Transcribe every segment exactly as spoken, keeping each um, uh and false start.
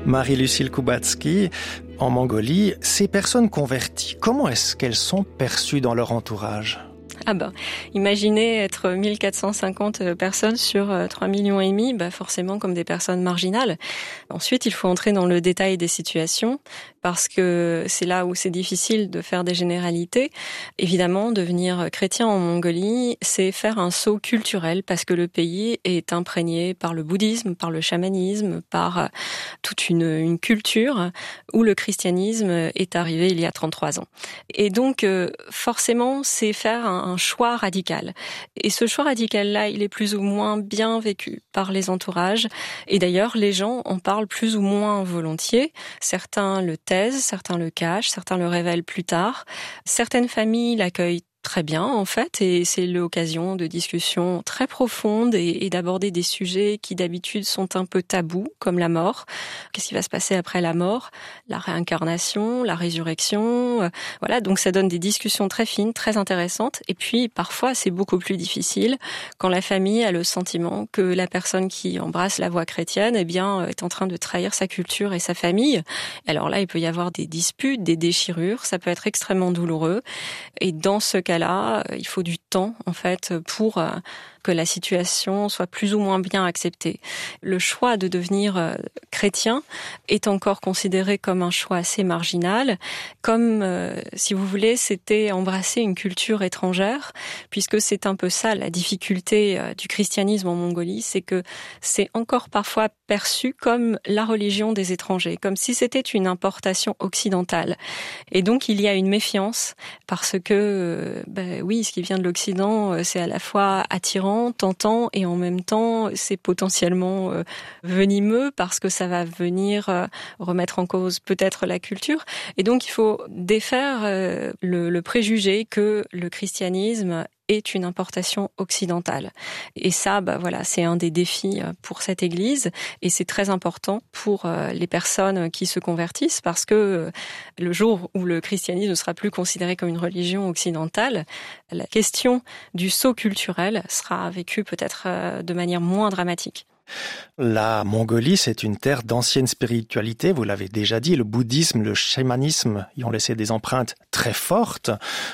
Marie-Lucille Kubatski, en Mongolie, ces personnes converties, comment est-ce qu'elles sont perçues dans leur entourage ? Ah ben, imaginez être mille quatre cent cinquante personnes sur trois millions et demi, bah forcément comme des personnes marginales. Ensuite, il faut entrer dans le détail des situations parce que c'est là où c'est difficile de faire des généralités. Évidemment, devenir chrétien en Mongolie, c'est faire un saut culturel parce que le pays est imprégné par le bouddhisme, par le chamanisme, par toute une, une culture où le christianisme est arrivé il y a trente-trois ans. Et donc, forcément, c'est faire un un choix radical. Et ce choix radical-là, il est plus ou moins bien vécu par les entourages. Et d'ailleurs, les gens en parlent plus ou moins volontiers. Certains le taisent, certains le cachent, certains le révèlent plus tard. Certaines familles l'accueillent très bien, en fait, et c'est l'occasion de discussions très profondes et, et d'aborder des sujets qui d'habitude sont un peu tabous, comme la mort. Qu'est-ce qui va se passer après la mort ? La réincarnation, la résurrection, euh, voilà, donc ça donne des discussions très fines, très intéressantes, et puis parfois c'est beaucoup plus difficile quand la famille a le sentiment que la personne qui embrasse la voie chrétienne, eh bien, est en train de trahir sa culture et sa famille. Alors là, il peut y avoir des disputes, des déchirures, ça peut être extrêmement douloureux, et dans ce cas là, il faut du temps en fait pour que la situation soit plus ou moins bien acceptée. Le choix de devenir chrétien est encore considéré comme un choix assez marginal, comme euh, si vous voulez, c'était embrasser une culture étrangère, puisque c'est un peu ça la difficulté euh, du christianisme en Mongolie, c'est que c'est encore parfois perçu comme la religion des étrangers, comme si c'était une importation occidentale. Et donc il y a une méfiance parce que euh, ben oui, ce qui vient de l'Occident, c'est à la fois attirant, tentant, et en même temps c'est potentiellement euh, venimeux parce que ça va venir euh, remettre en cause peut-être la culture. Et donc il faut défaire euh, le, le préjugé que le christianisme est une importation occidentale. Et ça, bah voilà, c'est un des défis pour cette Église, et c'est très important pour les personnes qui se convertissent, parce que le jour où le christianisme ne sera plus considéré comme une religion occidentale, la question du saut culturel sera vécue peut-être de manière moins dramatique. La Mongolie, c'est une terre d'ancienne spiritualité, vous l'avez déjà dit, le bouddhisme, le chamanisme y ont laissé des empreintes très fortes.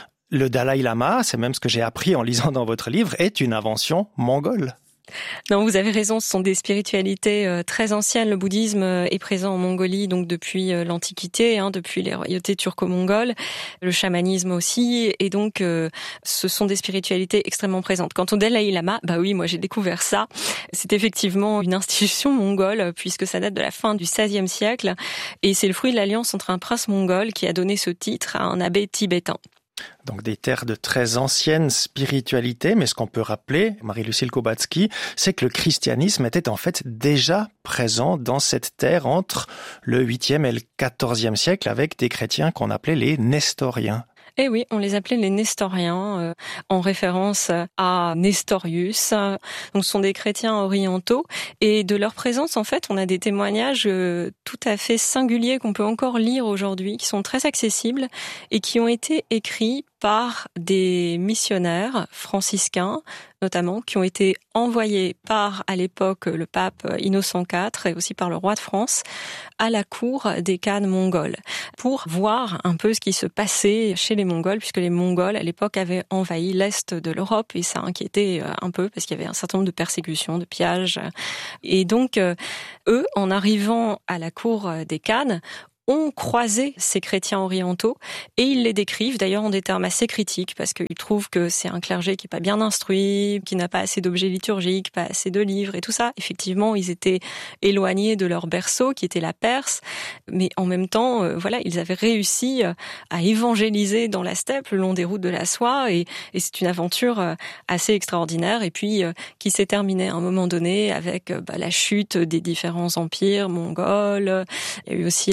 Le Dalai Lama, c'est même ce que j'ai appris en lisant dans votre livre, est une invention mongole. Non, vous avez raison, ce sont des spiritualités euh, très anciennes. Le bouddhisme euh, est présent en Mongolie donc depuis euh, l'Antiquité, hein, depuis les royautés turco-mongoles, le chamanisme aussi, et donc euh, ce sont des spiritualités extrêmement présentes. Quant au Dalai Lama, bah oui, moi j'ai découvert ça. C'est effectivement une institution mongole puisque ça date de la fin du seizième siècle, et c'est le fruit de l'alliance entre un prince mongol qui a donné ce titre à un abbé tibétain. Donc des terres de très ancienne spiritualité, mais ce qu'on peut rappeler, Marie-Lucille Kubatski, c'est que le christianisme était en fait déjà présent dans cette terre entre le huitième et le quatorzième siècle avec des chrétiens qu'on appelait les nestoriens. Eh oui, on les appelait les Nestoriens, euh, en référence à Nestorius. Donc, ce sont des chrétiens orientaux, et de leur présence, en fait, on a des témoignages euh, tout à fait singuliers qu'on peut encore lire aujourd'hui, qui sont très accessibles et qui ont été écrits par des missionnaires franciscains, notamment, qui ont été envoyés par, à l'époque, le pape Innocent quatre et aussi par le roi de France, à la cour des Khan mongols, pour voir un peu ce qui se passait chez les Mongols, puisque les Mongols, à l'époque, avaient envahi l'Est de l'Europe, et ça inquiétait un peu, parce qu'il y avait un certain nombre de persécutions, de pillages. Et donc, eux, en arrivant à la cour des Khan, ont croisé ces chrétiens orientaux, et ils les décrivent d'ailleurs en des termes assez critiques, parce qu'ils trouvent que c'est un clergé qui est pas bien instruit, qui n'a pas assez d'objets liturgiques, pas assez de livres et tout ça. Effectivement, ils étaient éloignés de leur berceau qui était la Perse, mais en même temps, euh, voilà, ils avaient réussi à évangéliser dans la steppe le long des routes de la soie, et, et c'est une aventure assez extraordinaire, et puis euh, qui s'est terminée à un moment donné avec euh, bah, la chute des différents empires mongols. Il y a eu aussi la grande épidémie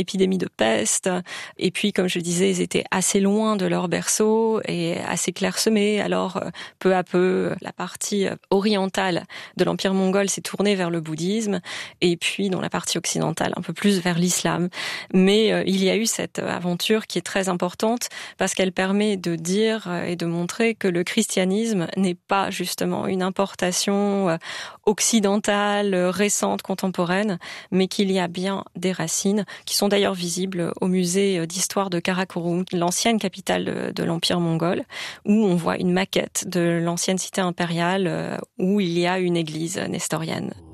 épidémie de peste. Et puis, comme je disais, ils étaient assez loin de leur berceau et assez clairsemés. Alors, peu à peu, la partie orientale de l'Empire mongol s'est tournée vers le bouddhisme, et puis dans la partie occidentale, un peu plus vers l'islam. Mais euh, il y a eu cette aventure qui est très importante parce qu'elle permet de dire et de montrer que le christianisme n'est pas justement une importation occidentale, récente, contemporaine, mais qu'il y a bien des racines qui sont d'ailleurs visibles au musée d'histoire de Karakorum, l'ancienne capitale de l'Empire mongol, où on voit une maquette de l'ancienne cité impériale où il y a une église nestorienne.